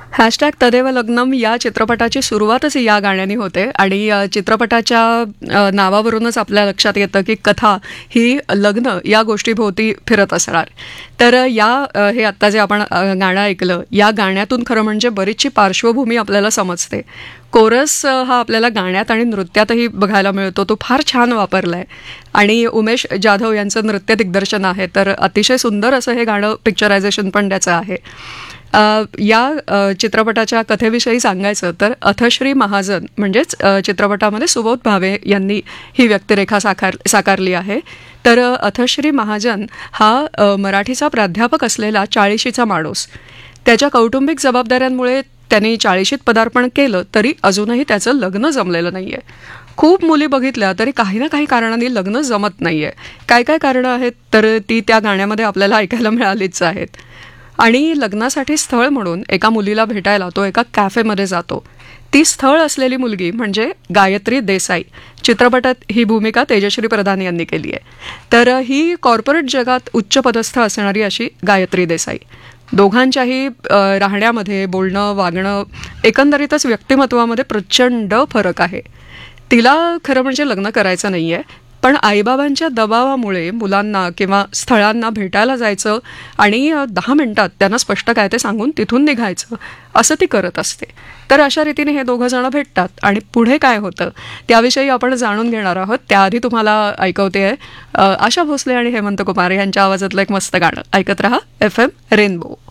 Hashtag तदेव लग्नम या चित्रपटाची सुरुवातच या गाण्याने होते आणि चित्रपटाच्या नावावरूनच आपल्या लक्षात येतं की कथा ही लग्न या गोष्टीभोवती फिरत असणार. तर हे आत्ता जे आपण गाणं ऐकलं या गाण्यातून खरं म्हणजे बरीचशी पार्श्वभूमी आपल्याला समजते. कोरस हा आपल्याला गाण्यात आणि नृत्यातही बघायला मिळतो. तो फार छान वापरला आहे आणि उमेश जाधव यांचं नृत्य दिग्दर्शन आहे. तर अतिशय सुंदर असं हे गाणं पिक्चरायझेशन पण त्याचं आहे. या चित्रपटाच्या कथेविषयी सांगायचं तर अथश्री महाजन म्हणजेच चित्रपटामध्ये सुबोध भावे यांनी ही व्यक्तिरेखा साकारली आहे. तर अथश्री महाजन हा मराठीचा प्राध्यापक असलेला 40शीचा माणूस. त्याच्या कौटुंबिक जबाबदाऱ्यांमुळे त्यांनी 40शीत पदार्पण केलं तरी अजूनही त्याचं लग्न जमलेलं नाही आहे. खूप मुली बघितल्या तरी काही ना काही कारणांनी लग्न जमत नाही आहे. काय काय कारणं आहेत तर ती त्या गाण्यामध्ये आपल्याला ऐकायला मिळालीच आहेत. आणि लग्नासाठी स्थळ म्हणून एका मुलीला भेटायला तो एका कॅफेमध्ये जातो. ती स्थळ असलेली मुलगी म्हणजे गायत्री देसाई. चित्रपटात ही भूमिका तेजश्री प्रधान यांनी केली आहे. तर ही कॉर्पोरेट जगात उच्चपदस्थ असणारी अशी गायत्री देसाई. दोघांच्याही राहण्यामध्ये, बोलणं, वागणं, एकंदरीतच व्यक्तिमत्वामध्ये प्रचंड फरक आहे. तिला खरं म्हणजे लग्न करायचं नाही आहे, पण आईबाबांच्या दबावामुळे मुलांना किंवा स्थळांना भेटायला जायचं आणि 10 मिनिटात त्यांना स्पष्ट काय ते सांगून तिथून निघायचं असं ती करत असते. तर अशा रीतीने हे दोघं जण भेटतात आणि पुढे काय होतं त्याविषयी आपण जाणून घेणार आहोत. त्याआधी तुम्हाला ऐकवते आहे आशा भोसले आणि हेमंत कुमार यांच्या आवाजातलं एक मस्त गाणं. ऐकत रहा FM रेनबो.